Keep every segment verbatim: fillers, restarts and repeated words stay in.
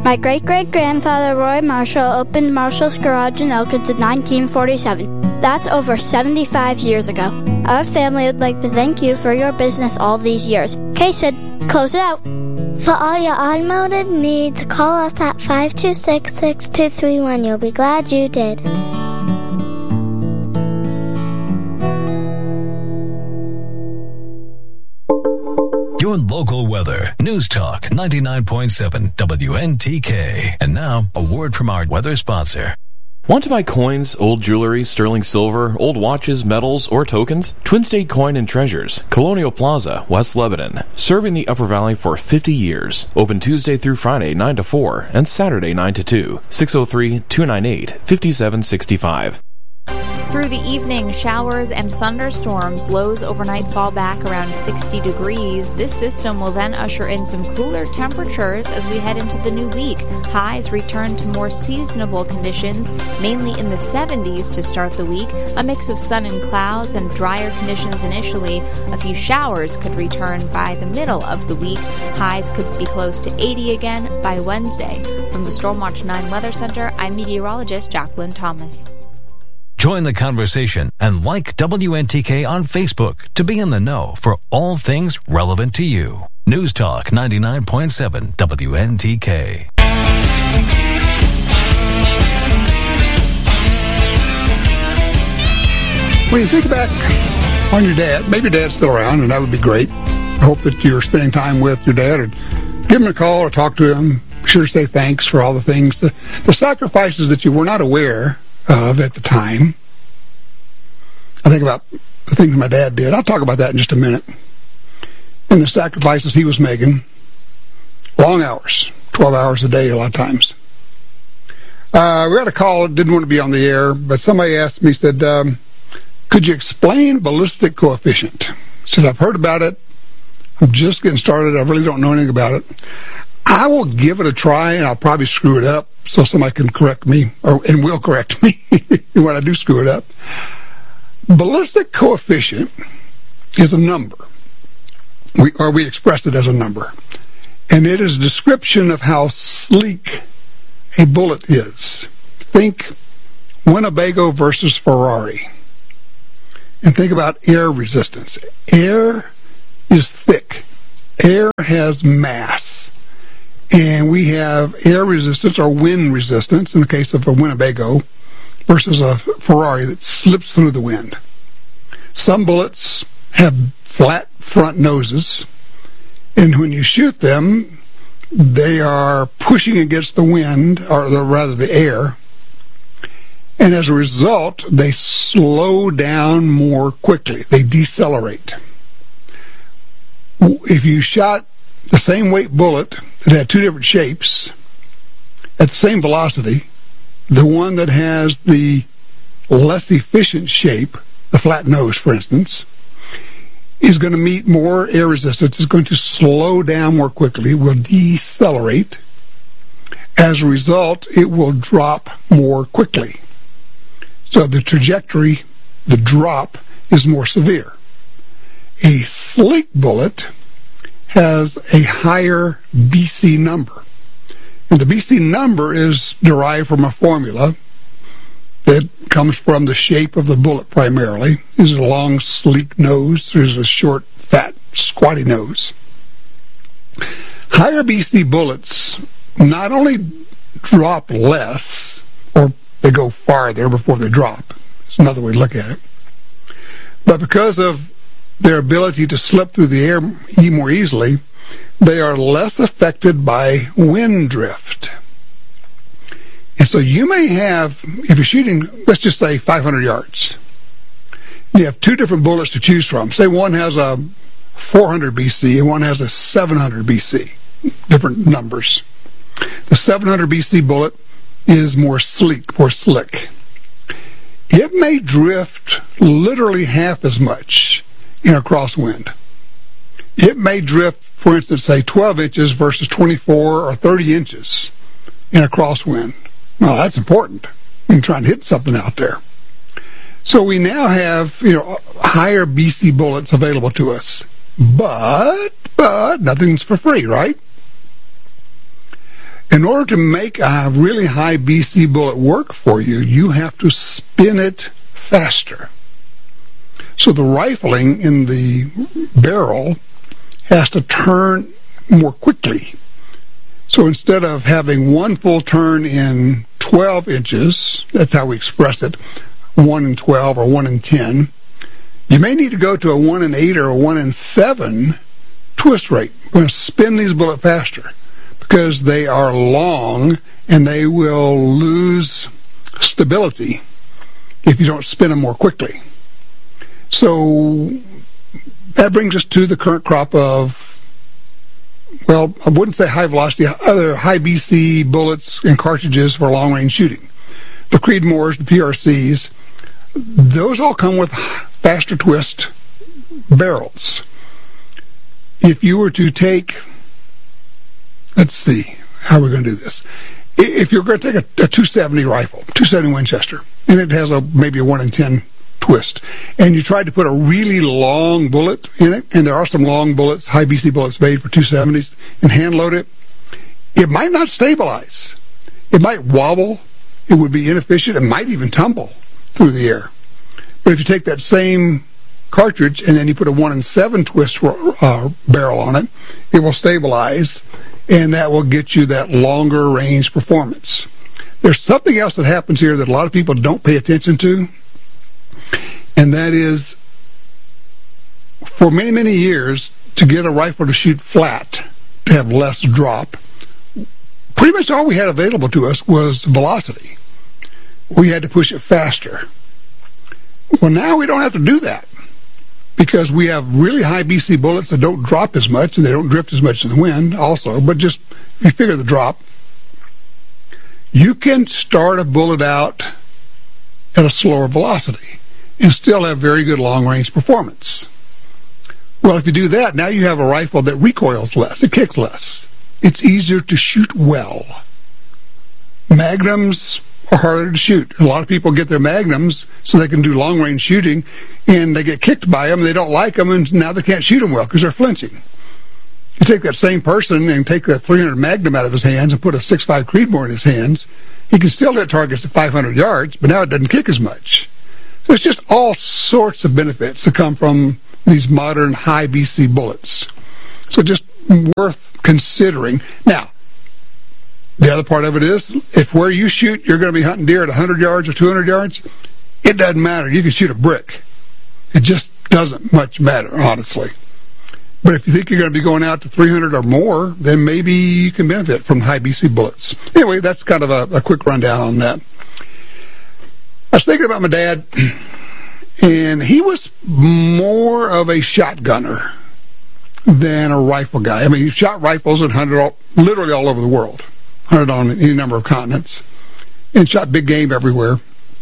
My great-great-grandfather Roy Marshall opened Marshall's Garage in Elkins in nineteen forty-seven. That's over seventy-five years ago. Our family would like to thank you for your business all these years. Okay, Sid, close it out. For all your automotive needs, call us at five two six, six two three one. You'll be glad you did. Your local weather. News Talk ninety-nine point seven W N T K. And now, a word from our weather sponsor. Want to buy coins, old jewelry, sterling silver, old watches, medals, or tokens? Twin State Coin and Treasures, Colonial Plaza, West Lebanon. Serving the Upper Valley for fifty years. Open Tuesday through Friday, nine to four, and Saturday, nine to two. six oh three, two nine eight, five seven six five. Through the evening, showers and thunderstorms. Lows overnight fall back around sixty degrees. This system will then usher in some cooler temperatures as we head into the new week. Highs return to more seasonable conditions, mainly in the seventies to start the week. A mix of sun and clouds and drier conditions initially. A few showers could return by the middle of the week. Highs could be close to eighty again by Wednesday. From the Stormwatch nine Weather Center, I'm meteorologist Jacqueline Thomas. Join the conversation and like W N T K on Facebook to be in the know for all things relevant to you. News Talk ninety-nine point seven W N T K. When you think back on your dad, maybe your dad's still around, and that would be great. I hope that you're spending time with your dad, or give him a call or talk to him. Be sure to say thanks for all the things, the, the sacrifices that you were not aware of at the time. I think about the things my dad did. I'll talk about that in just a minute. And the sacrifices he was making. Long hours, twelve hours a day a lot of times. Uh, we had a call, didn't want to be on the air, but somebody asked me, said, um, could you explain ballistic coefficient? I said, I've heard about it. I'm just getting started. I really don't know anything about it. I will give it a try, and I'll probably screw it up so somebody can correct me, or and will correct me when I do screw it up. Ballistic coefficient is a number, we, or we express it as a number, and it is a description of how sleek a bullet is. Think Winnebago versus Ferrari, and think about air resistance. Air is thick. Air has mass. And we have air resistance or wind resistance in the case of a Winnebago versus a Ferrari that slips through the wind. Some bullets have flat front noses, and when you shoot them, they are pushing against the wind, or the, rather the air, and as a result, they slow down more quickly. They decelerate. If you shot the same weight bullet that had two different shapes at the same velocity, the one that has the less efficient shape, the flat nose, for instance, is going to meet more air resistance, is going to slow down more quickly, will decelerate. As a result, it will drop more quickly. So the trajectory, the drop, is more severe. A sleek bullet has a higher B C number. And the B C number is derived from a formula that comes from the shape of the bullet primarily. There's a long, sleek nose. There's a short, fat, squatty nose. Higher B C bullets not only drop less, or they go farther before they drop. It's another way to look at it. But because of their ability to slip through the air more easily, they are less affected by wind drift. And so you may have, if you're shooting, let's just say five hundred yards, you have two different bullets to choose from. Say one has a four hundred B C and one has a seven hundred B C, different numbers. The seven hundred B C bullet is more sleek, more slick. It may drift literally half as much in a crosswind. It may drift, for instance, say twelve inches versus twenty-four or thirty inches in a crosswind. Well, that's important when you're trying to hit something out there. So we now have, you know, higher B C bullets available to us. But, but, nothing's for free, right? In order to make a really high B C bullet work for you, you have to spin it faster. So the rifling in the barrel has to turn more quickly. So instead of having one full turn in twelve inches, that's how we express it, one in twelve or one in ten, you may need to go to a one in eight or a one in seven twist rate. We're going to spin these bullets faster because they are long and they will lose stability if you don't spin them more quickly. So that brings us to the current crop of, well, I wouldn't say high velocity, other high B C bullets and cartridges for long range shooting. The Creedmoors, the P R Cs, those all come with faster twist barrels. If you were to take, let's see, how are we going to do this? If you're going to take a, a two seventy rifle, two seventy Winchester, and it has a maybe a one in ten twist, and you tried to put a really long bullet in it, and there are some long bullets, high B C bullets made for two seventies, and hand load it, it might not stabilize. It might wobble. It would be inefficient. It might even tumble through the air. But if you take that same cartridge and then you put a one in seven twist uh, barrel on it, it will stabilize, and that will get you that longer range performance. There's something else that happens here that a lot of people don't pay attention to, and that is, for many, many years, to get a rifle to shoot flat, to have less drop, pretty much all we had available to us was velocity. We had to push it faster. Well, now we don't have to do that because we have really high B C bullets that don't drop as much, and they don't drift as much in the wind also, but just, if you figure the drop, you can start a bullet out at a slower velocity and still have very good long-range performance. Well, if you do that, now you have a rifle that recoils less. It kicks less. It's easier to shoot well. Magnums are harder to shoot. A lot of people get their Magnums so they can do long-range shooting, and they get kicked by them, they don't like them, and now they can't shoot them well because they're flinching. You take that same person and take that three hundred Magnum out of his hands and put a six five Creedmoor in his hands, he can still hit targets at five hundred yards, but now it doesn't kick as much. So it's just all sorts of benefits that come from these modern high B C bullets. So just worth considering. Now, the other part of it is, if where you shoot, you're going to be hunting deer at one hundred yards or two hundred yards, it doesn't matter. You can shoot a brick. It just doesn't much matter, honestly. But if you think you're going to be going out to three hundred or more, then maybe you can benefit from high B C bullets. Anyway, that's kind of a, a quick rundown on that. I was thinking about my dad, and he was more of a shotgunner than a rifle guy. I mean, he shot rifles and hunted all, literally all over the world, hunted on any number of continents, and shot big game everywhere.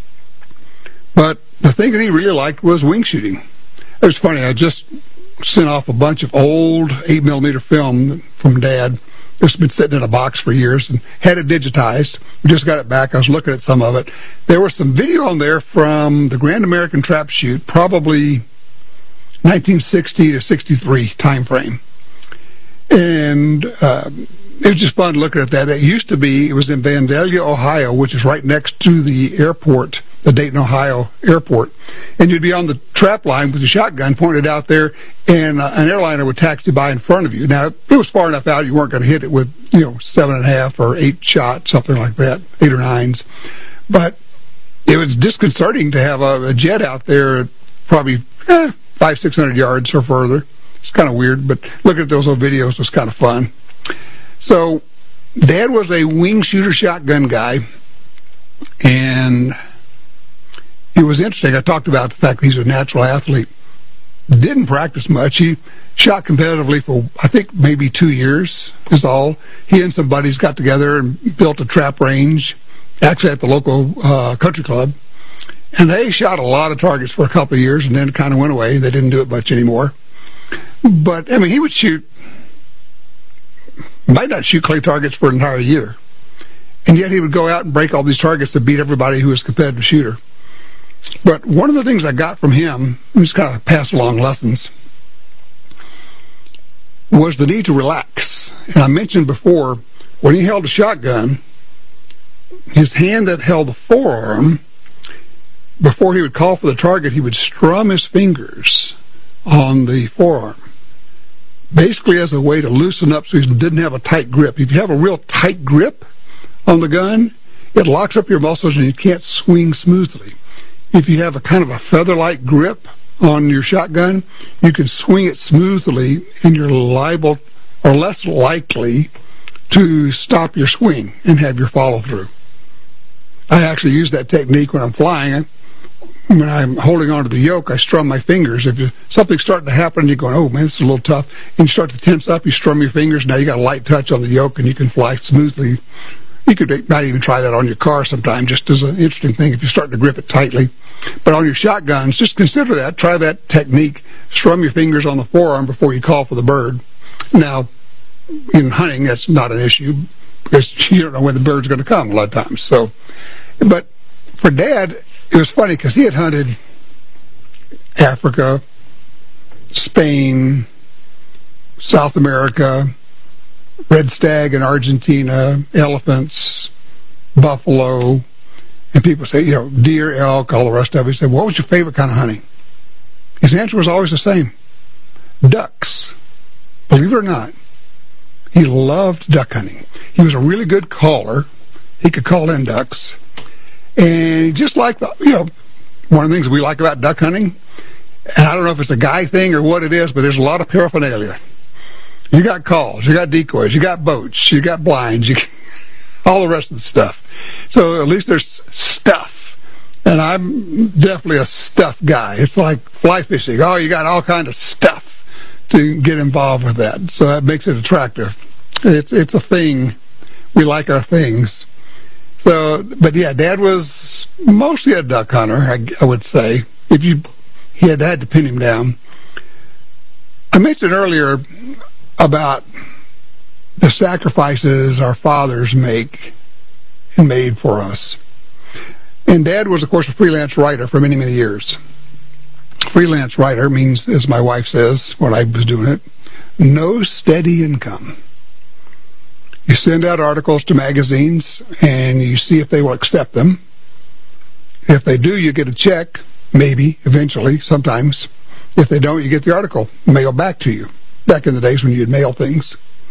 But the thing that he really liked was wing shooting. It was funny, I just sent off a bunch of old eight millimeter film from Dad. It's been sitting in a box for years, and had it digitized. We just got it back. I was looking at some of it. There was some video on there from the Grand American Trap Shoot, probably nineteen sixty to sixty-three time frame. And uh, it was just fun looking at that. It used to be, it was in Vandalia, Ohio, which is right next to the airport, the Dayton, Ohio airport. And you'd be on the trap line with a shotgun pointed out there, and uh, an airliner would taxi by in front of you. Now, it was far enough out you weren't going to hit it with, you know, seven and a half or eight shots, something like that, eight or nines. But it was disconcerting to have a, a jet out there at probably eh, five, six hundred yards or further. It's kind of weird, but looking at those old videos was kind of fun. So, Dad was a wing shooter shotgun guy, and it was interesting. I talked about the fact that he's a natural athlete. Didn't practice much. He shot competitively for, I think, maybe two years is all. He and some buddies got together and built a trap range, actually at the local uh, country club. And they shot a lot of targets for a couple of years, and then it kind of went away. They didn't do it much anymore. But, I mean, he would shoot, might not shoot clay targets for an entire year. And yet he would go out and break all these targets to beat everybody who was a competitive shooter. But one of the things I got from him, just kind of pass along lessons, was the need to relax. And I mentioned before, when he held a shotgun, his hand that held the forearm, before he would call for the target, he would strum his fingers on the forearm, basically as a way to loosen up so he didn't have a tight grip. If you have a real tight grip on the gun, it locks up your muscles and you can't swing smoothly. If you have a kind of a feather-like grip on your shotgun, you can swing it smoothly and you're liable or less likely to stop your swing and have your follow-through. I actually use that technique when I'm flying. When I'm holding onto the yoke, I strum my fingers. If you, something's starting to happen, you're going, oh, man, it's a little tough. And you start to tense up, you strum your fingers. Now you got a light touch on the yoke, and you can fly smoothly. You could not even try that on your car sometime, just as an interesting thing if you're starting to grip it tightly. But on your shotguns, just consider that. Try that technique. Strum your fingers on the forearm before you call for the bird. Now, in hunting, that's not an issue because you don't know when the bird's going to come a lot of times. So, but for Dad, it was funny because he had hunted Africa, Spain, South America, red stag in Argentina, elephants, buffalo, and people say, you know, deer, elk, all the rest of it. He said, what was your favorite kind of hunting? His answer was always the same. Ducks. Believe it or not, he loved duck hunting. He was a really good caller. He could call in ducks. And just like, the, you know, one of the things we like about duck hunting, and I don't know if it's a guy thing or what it is, but there's a lot of paraphernalia. You got calls, you got decoys, you got boats, you got blinds, you all the rest of the stuff. So at least there's stuff. And I'm definitely a stuff guy. It's like fly fishing. Oh, you got all kind of stuff to get involved with that. So that makes it attractive. It's it's a thing. We like our things. So, but yeah, Dad was mostly a duck hunter, I, I would say. If you, he had had to pin him down. I mentioned earlier about the sacrifices our fathers make and made for us. And Dad was, of course, a freelance writer for many, many years. Freelance writer means, as my wife says when I was doing it, no steady income. You send out articles to magazines, and you see if they will accept them. If they do, you get a check, maybe, eventually, sometimes. If they don't, you get the article mailed back to you. Back in the days when you'd mail things.